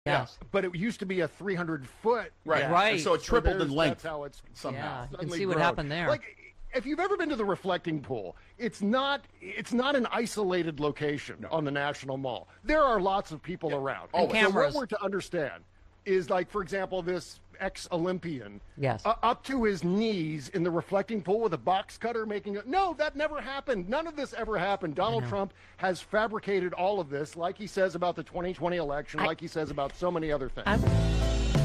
Yes. But it used to be a 300-foot. Right. Right. And so it tripled in length. That's how it's somehow. Yeah, you can suddenly see what grown. happened there. Like, if you've ever been to the reflecting pool, it's not an isolated location on the National Mall. There are lots of people around. And So cameras. what we're to understand is, like, for example, this ex-Olympian Yes. up to his knees in the reflecting pool with a box cutter making it. No, that never happened. None of this ever happened. Donald Trump has fabricated all of this, like he says about the 2020 election, like he says about so many other things.